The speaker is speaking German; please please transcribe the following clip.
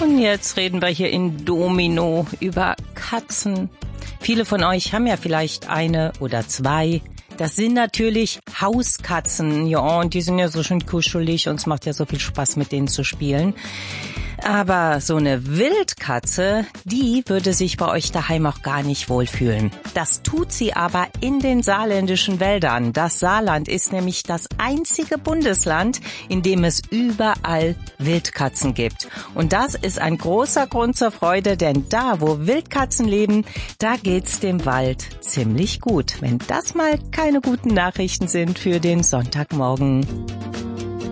Und jetzt reden wir hier in Domino über Katzen. Viele von euch haben ja vielleicht eine oder zwei. Das sind natürlich Hauskatzen. Ja, und die sind ja so schön kuschelig und es macht ja so viel Spaß, mit denen zu spielen. Aber so eine Wildkatze, die würde sich bei euch daheim auch gar nicht wohlfühlen. Das tut sie aber in den saarländischen Wäldern. Das Saarland ist nämlich das einzige Bundesland, in dem es überall Wildkatzen gibt. Und das ist ein großer Grund zur Freude, denn da, wo Wildkatzen leben, da geht's dem Wald ziemlich gut. Wenn das mal keine guten Nachrichten sind für den Sonntagmorgen.